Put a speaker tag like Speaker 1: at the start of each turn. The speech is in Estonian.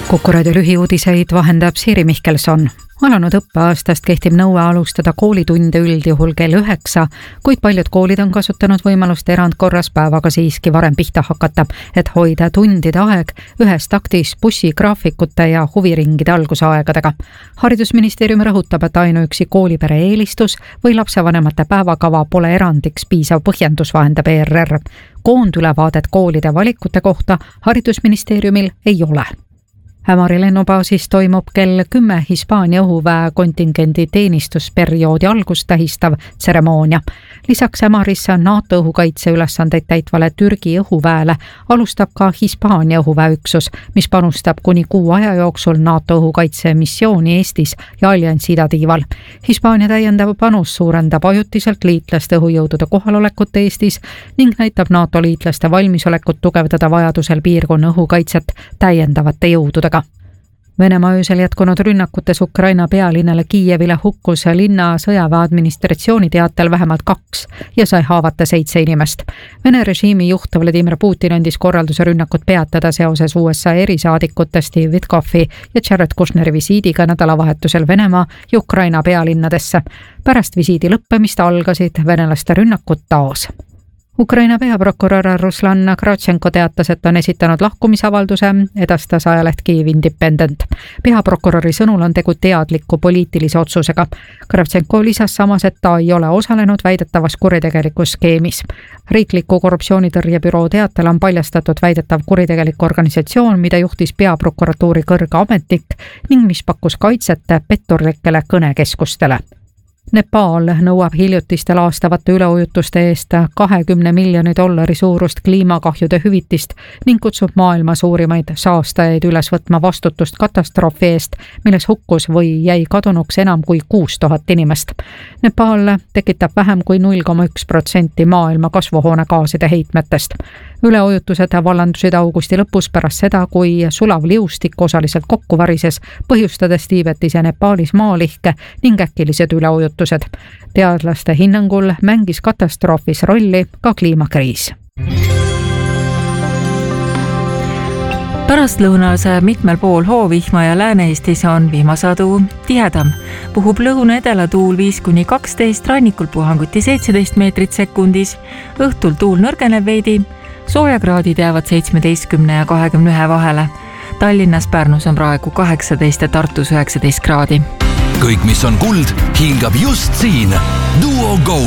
Speaker 1: Kuku raadio lühiuudiseid vahendab Siiri Mihkelson. Alanud õppeaastast kehtib nõue alustada koolitunde üldjuhul kell 9, kuid paljud koolid on kasutanud võimalust erandkorras päevaga siiski varem pihta hakata, et hoida tundide aeg ühes taktis bussigraafikute ja huviringide algusaegadega. Haridusministeerium rõhutab, et ainuüksi koolipere eelistus või lapsevanemate päevakava pole erandiks piisav põhjendus, vahendab ERR. Koondülevaadet koolide valikute kohta Haridusministeeriumil ei ole. Ämari lennubaasis toimub kell 10 Hispaania õhuväe kontingendi teenistusperioodi algust tähistav tseremoonia. Lisaks Ämarisse NATO õhukaitse ülesandeid täitvale Türgi õhuväele alustab ka Hispaania õhuväeüksus, mis panustab kuni 6 aja jooksul NATO õhukaitse missiooni Eestis ja alliansi idatiival. Hispaania täiendav panus suurendab ajutiselt liitlaste õhujõudude kohalolekut Eestis ning näitab NATO liitlaste valmisolekut tugevdada vajadusel piirkonna õhukaitset täiendavate jõududega. Venemaa öösel jätkunud rünnakutes Ukraina pealinnale Kiievile hukkus linna sõjaväe administratsiooni teatel vähemalt 2 ja sai haavata 7 inimest. Vene režiimi juht Vladimir Putin andis korralduse rünnakut peatada seoses USA erisaadikute Steve Witkofi ja Jared Kushneri visiidiga nädalavahetusel Venemaa ja Ukraina pealinnadesse. Pärast visiidi lõppemist algasid venelaste rünnakud taas. Ukraina peaprokurör Ruslan Kravtšenko teatas, et on esitanud lahkumisavalduse, edastas ajaleht Kyiv Independent. Peaprokuröri sõnul on tegu teadliku poliitilise otsusega. Kravtšenko lisas samas, et ta ei ole osalenud väidetavas kuritegelikus skeemis. Riikliku korruptsioonitõrjebüroo teatel on paljastatud väidetav kuritegelik organisatsioon, mida juhtis peaprokuratuuri kõrge ametnik ning mis pakkus kaitset petturlikele kõnekeskustele. Nepal nõuab hiljutistel laastavate üleujutuste eest $20 miljoni suurust kliimakahjude hüvitist ning kutsub maailma suurimaid saastajaid üles võtma vastutust katastroofi eest, milles hukkus või jäi kadunuks enam kui 6000 inimest. Nepal tekitab vähem kui 0,1% maailma kasvuhoonegaaside heitmetest. Üleujutused vallandusid augusti lõpus pärast seda, kui sulav liustik osaliselt kokku varises, põhjustades Tiibetis ja Nepaalis maalihke ning äkilised üleujutused. Teadlaste hinnangul mängis katastroofis rolli ka kliimakriis.
Speaker 2: Pärastlõunase mitmel pool hoovihma ja Lääne-Eestis on vihmasadu tihedam. Puhub lõuna-edela tuul 5-12, rannikul puhanguti 17 meetrit sekundis, õhtul tuul nõrgeneb veidi, soojakraadid jäävad 17 ja 21 vahele. Tallinnas, Pärnus on praegu 18 ja Tartus 19 kraadi.
Speaker 3: Kõik, mis on kuld, hingab just siin. Duo Gold.